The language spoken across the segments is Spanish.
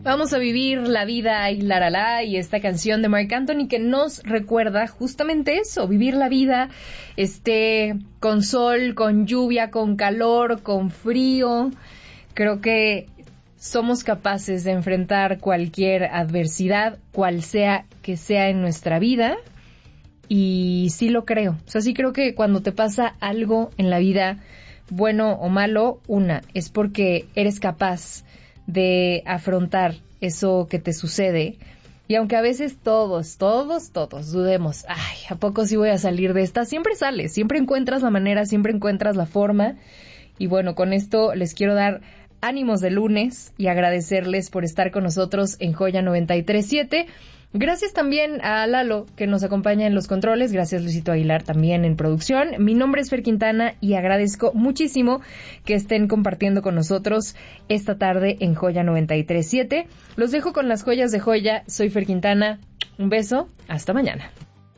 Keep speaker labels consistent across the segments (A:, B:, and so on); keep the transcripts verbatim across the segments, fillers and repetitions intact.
A: Vamos a vivir la vida y la la la, y esta canción de Marc Anthony que nos recuerda justamente eso, vivir la vida este con sol, con lluvia, con calor, con frío. Creo que somos capaces de enfrentar cualquier adversidad, cual sea que sea en nuestra vida, y sí lo creo. O sea, sí creo que cuando te pasa algo en la vida, bueno o malo, una, es porque eres capaz de afrontar eso que te sucede. Y aunque a veces todos, todos, todos dudemos, ay, ¿a poco sí voy a salir de esta? Siempre sales, siempre encuentras la manera, siempre encuentras la forma. Y bueno, con esto les quiero dar ánimos de lunes y agradecerles por estar con nosotros en Joya noventa y tres punto siete. Gracias también a Lalo, que nos acompaña en los controles. Gracias, Luisito Aguilar, también en producción. Mi nombre es Fer Quintana y agradezco muchísimo que estén compartiendo con nosotros esta tarde en Joya noventa y tres punto siete. Los dejo con las joyas de Joya. Soy Fer Quintana. Un beso. Hasta mañana.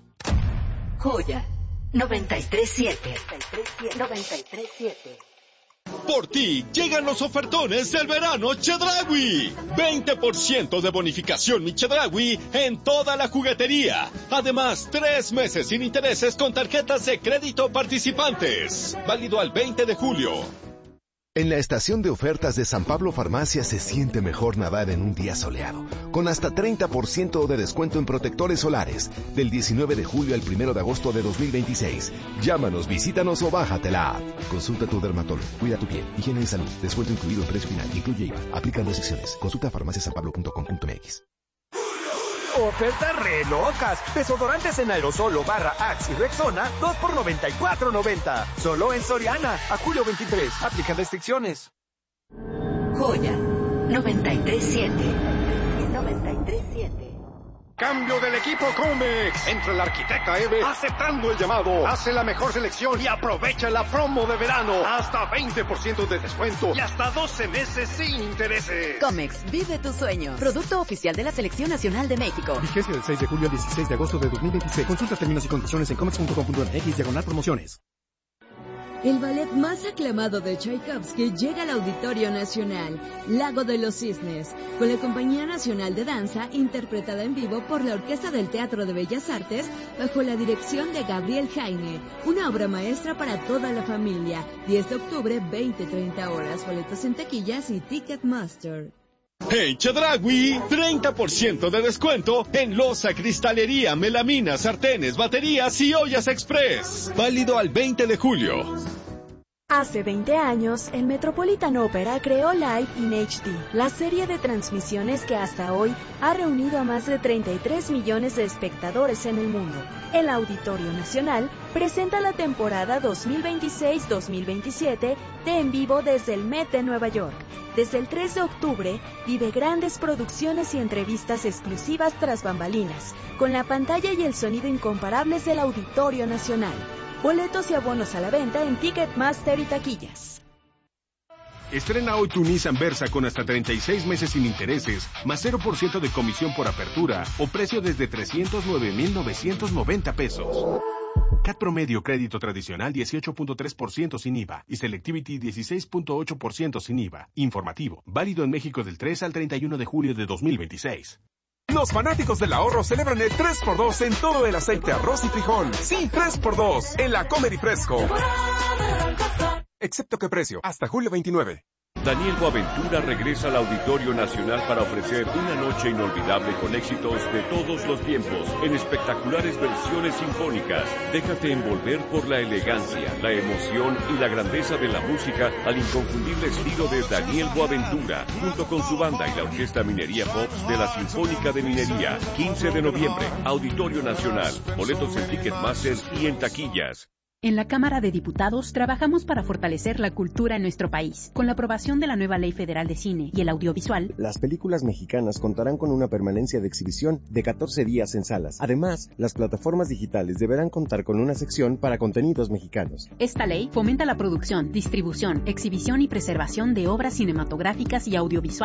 B: Joya noventa y tres punto siete. noventa y tres punto siete.
C: Por ti llegan los ofertones del verano Chedraui. veinte por ciento de bonificación mi Chedraui en toda la juguetería. Además, tres meses sin intereses con tarjetas de crédito participantes. Válido al veinte de julio.
D: En la estación de ofertas de San Pablo Farmacia se siente mejor nadar en un día soleado, con hasta treinta por ciento de descuento en protectores solares, del diecinueve de julio al primero de agosto de dos mil veintiséis. Llámanos, visítanos o bájate la app. Consulta a tu dermatólogo, cuida tu piel, higiene y salud, descuento incluido en precio final, incluye I V A, aplican restricciones. Consulta farmacia san pablo punto com punto m x.
E: Ofertas re locas. Desodorantes en aerosol o barra Axe y Rexona, dos por noventa y cuatro noventa. Solo en Soriana. A julio veintitrés. Aplican restricciones.
B: Joya noventa y tres punto siete. noventa y tres punto siete.
F: Cambio del equipo Comex. Entra el arquitecta Eve aceptando el llamado. Hace la mejor selección y aprovecha la promo de verano. Hasta veinte por ciento de descuento y hasta doce meses sin intereses.
G: Comex, vive tu sueño. Producto oficial de la Selección Nacional de México.
H: Vigencia del seis de julio al dieciséis de agosto de dos mil veintiséis. Consulta términos y condiciones en comex punto com punto m x diagonal promociones.
I: El ballet más aclamado de Tchaikovsky llega al Auditorio Nacional, Lago de los Cisnes, con la Compañía Nacional de Danza, interpretada en vivo por la Orquesta del Teatro de Bellas Artes, bajo la dirección de Gabriel Jaime. Una obra maestra para toda la familia. diez de octubre, veinte a treinta horas. Boletos en taquillas y Ticketmaster.
C: En Chedraui, treinta por ciento de descuento en loza, cristalería, melamina, sartenes, baterías y ollas express. Válido al veinte de julio.
J: Hace veinte años, el Metropolitan Opera creó Live in H D, la serie de transmisiones que hasta hoy ha reunido a más de treinta y tres millones de espectadores en el mundo. El Auditorio Nacional presenta la temporada dos mil veintiséis dos mil veintisiete de En Vivo desde el Met de Nueva York. Desde el tres de octubre, vive grandes producciones y entrevistas exclusivas tras bambalinas, con la pantalla y el sonido incomparables del Auditorio Nacional. Boletos y abonos a la venta en Ticketmaster y taquillas.
K: Estrena hoy tu Nissan Versa con hasta treinta y seis meses sin intereses, más cero por ciento de comisión por apertura o precio desde trescientos nueve mil novecientos noventa pesos. C A T promedio crédito tradicional dieciocho punto tres por ciento sin I V A y Selectivity dieciséis punto ocho por ciento sin I V A. Informativo, válido en México del tres al treinta y uno de julio de dos mil veintiséis.
E: Los fanáticos del ahorro celebran el tres por dos en todo el aceite, arroz y frijol. Sí, tres por dos en la Comer y Fresco. Excepto que precio, hasta julio veintinueve.
L: Daniel Boaventura regresa al Auditorio Nacional para ofrecer una noche inolvidable con éxitos de todos los tiempos, en espectaculares versiones sinfónicas. Déjate envolver por la elegancia, la emoción y la grandeza de la música al inconfundible estilo de Daniel Boaventura, junto con su banda y la Orquesta Minería Pops de la Sinfónica de Minería. quince de noviembre, Auditorio Nacional. Boletos en Ticketmaster y en taquillas.
M: En la Cámara de Diputados trabajamos para fortalecer la cultura en nuestro país. Con la aprobación de la nueva Ley Federal de Cine y el Audiovisual,
N: las películas mexicanas contarán con una permanencia de exhibición de catorce días en salas. Además, las plataformas digitales deberán contar con una sección para contenidos mexicanos.
M: Esta ley fomenta la producción, distribución, exhibición y preservación de obras cinematográficas y audiovisuales